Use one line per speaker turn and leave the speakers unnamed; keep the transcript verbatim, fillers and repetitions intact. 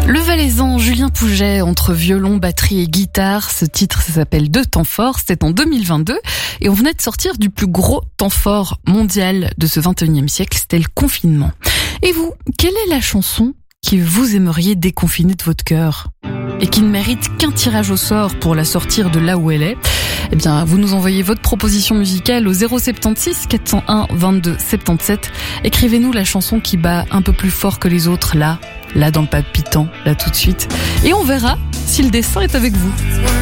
Le Valaisan Julien Pouget, entre violon, batterie et guitare. Ce titre, ça s'appelle Deux temps forts. C'était en deux mille vingt-deux. Et on venait de sortir du plus gros temps fort mondial de ce vingt et unième siècle. C'était le confinement. Et vous, quelle est la chanson que vous aimeriez déconfiner de votre cœur et qui ne mérite qu'un tirage au sort pour la sortir de là où elle est? Eh bien, vous nous envoyez votre proposition musicale au zéro soixante-seize quatre cent un vingt-deux soixante-dix-sept. Écrivez-nous la chanson qui bat un peu plus fort que les autres, là, là dans le palpitant, là tout de suite. Et on verra si le destin est avec vous.